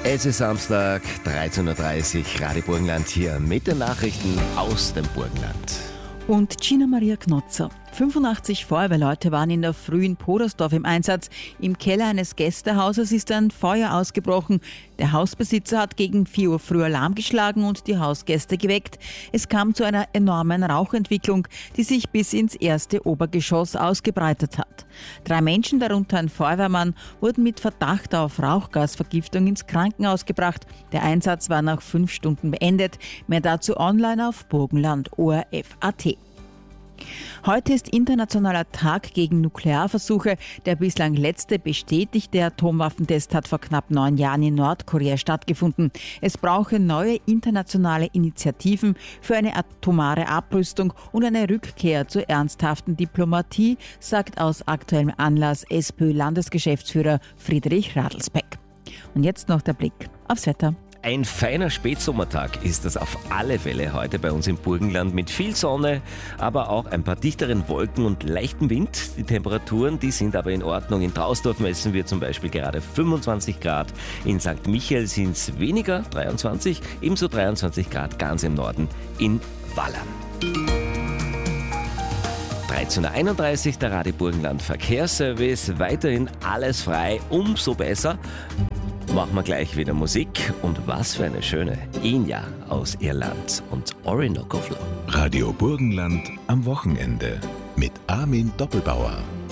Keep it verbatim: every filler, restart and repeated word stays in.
Es ist Samstag, dreizehn Uhr dreißig, Radio Burgenland hier mit den Nachrichten aus dem Burgenland. Und Gina Maria Knotzer. fünfundachtzig Feuerwehrleute waren in der Früh in Podersdorf im Einsatz. Im Keller eines Gästehauses ist ein Feuer ausgebrochen. Der Hausbesitzer hat gegen vier Uhr früh Alarm geschlagen und die Hausgäste geweckt. Es kam zu einer enormen Rauchentwicklung, die sich bis ins erste Obergeschoss ausgebreitet hat. Drei Menschen, darunter ein Feuerwehrmann, wurden mit Verdacht auf Rauchgasvergiftung ins Krankenhaus gebracht. Der Einsatz war nach fünf Stunden beendet. Mehr dazu online auf burgenland punkt o r f punkt a t. Heute ist internationaler Tag gegen Nuklearversuche. Der bislang letzte bestätigte Atomwaffentest hat vor knapp neun Jahren in Nordkorea stattgefunden. Es brauche neue internationale Initiativen für eine atomare Abrüstung und eine Rückkehr zur ernsthaften Diplomatie, sagt aus aktuellem Anlass SPÖ-Landesgeschäftsführer Friedrich Radelsbeck. Und jetzt noch der Blick aufs Wetter. Ein feiner Spätsommertag ist das auf alle Fälle heute bei uns im Burgenland mit viel Sonne, aber auch ein paar dichteren Wolken und leichtem Wind. Die Temperaturen, die sind aber in Ordnung. In Trausdorf messen wir zum Beispiel gerade fünfundzwanzig Grad. In Sankt Michael sind es weniger, dreiundzwanzig, ebenso dreiundzwanzig Grad ganz im Norden in Wallern. dreizehn Uhr einunddreißig, der Radio Burgenland Verkehrsservice. Weiterhin alles frei, umso besser. Machen wir gleich wieder Musik und was für eine schöne Inja aus Irland und Orinoco Flow. Radio Burgenland am Wochenende mit Armin Doppelbauer.